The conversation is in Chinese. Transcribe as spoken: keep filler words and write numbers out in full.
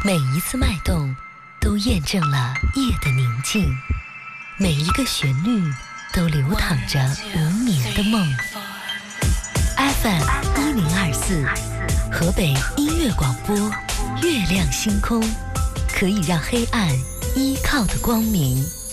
每一次脉动都验证了夜的宁静，每一个旋律都流淌着无眠的梦。F M 一零二四，河北音乐广播，月亮星空，可以让黑暗依靠的光明。